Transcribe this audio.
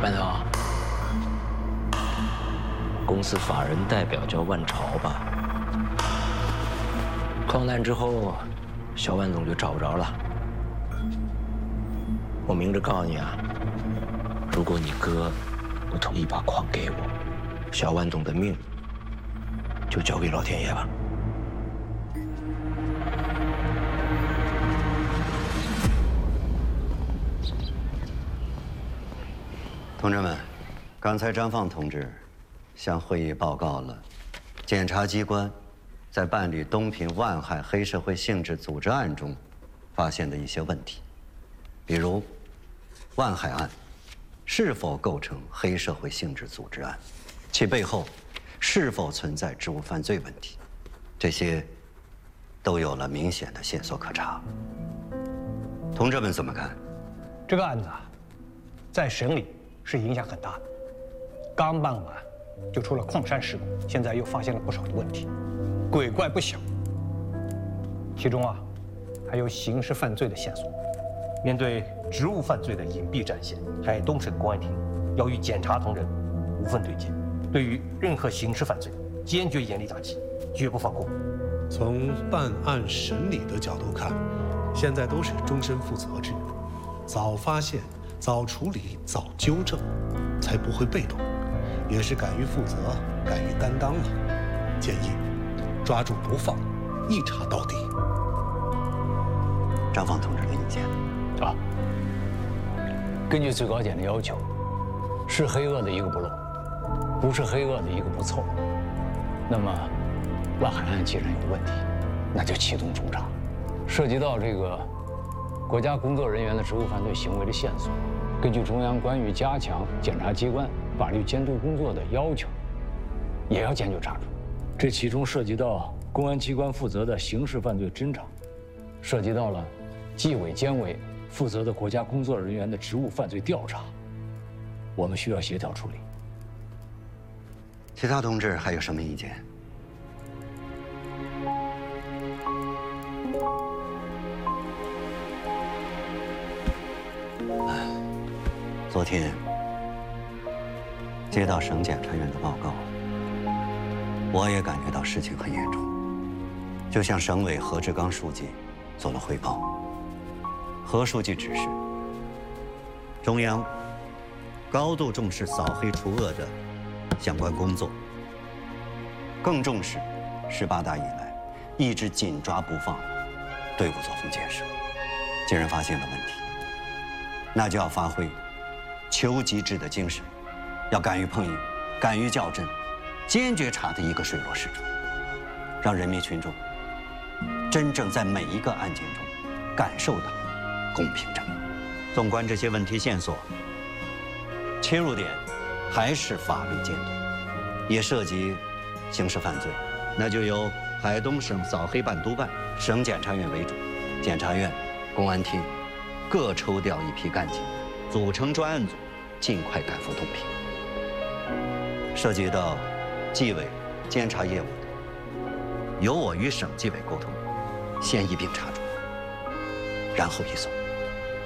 班总，公司法人代表叫万朝吧？矿难之后，小万总就找不着了。我明着告诉你啊，如果你哥不同意把矿给我，小万总的命就交给老天爷吧。 同志们，刚才张放同志向会议报告了检察机关在办理东平万海黑社会性质组织案中发现的一些问题，比如万海案是否构成黑社会性质组织案，其背后是否存在职务犯罪问题，这些都有了明显的线索可查。同志们怎么看？ 这个案子啊，在审理 是影响很大的，刚办完就出了矿山事故，现在又发现了不少的问题，鬼怪不小。其中啊，还有刑事犯罪的线索。 面对职务犯罪的隐蔽战线，海东省公安厅要与检察同仁无缝对接，对于任何刑事犯罪坚决严厉打击，绝不放过。 从办案审理的角度看，现在都是终身负责制，早发现、早处理、早纠正，才不会被动，也是敢于负责、敢于担当了。建议抓住不放，一查到底。 张放同志的意见。 啊，根据最高检的要求，是黑恶的一个不漏，不是黑恶的一个不凑。那么，万海案既然有问题，那就启动重查，涉及到这个国家工作人员的职务犯罪行为的线索，根据中央关于加强检察机关法律监督工作的要求，也要坚决查处。这其中涉及到公安机关负责的刑事犯罪侦查，涉及到了纪委监委负责的国家工作人员的职务犯罪调查，我们需要协调处理。 其他同志还有什么意见？昨天接到省检察院的报告，我也感觉到事情很严重，就向省委何志刚书记做了汇报。何书记指示，中央高度重视扫黑除恶的相关工作，更重视18大以来一直紧抓不放队伍作风建设。既然发现了问题，那就要发挥求极致的精神，要敢于碰硬，敢于较真，坚决查得一个水落石出，让人民群众真正在每一个案件中感受到公平正义。纵观这些问题线索，切入点还是法律监督，也涉及刑事犯罪，那就由海东省扫黑办督办、省检察院为主，检察院、公安厅各抽调一批干警，组成专案组，尽快赶赴东平。涉及到纪委、监察业务的，由我与省纪委沟通，先一并查处，然后移送。